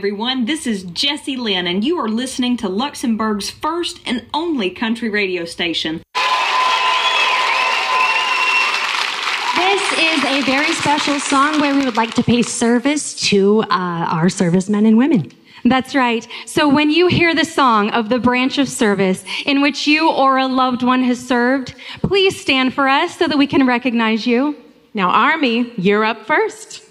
everyone. This is Jessie Lynn, and you are listening to Luxembourg's first and only country radio station. This is a very special song where we would like to pay service to our servicemen and women. That's right. So when you hear the song of the branch of service in which you or a loved one has served, please stand for us so that we can recognize you. Now, Army, you're up first.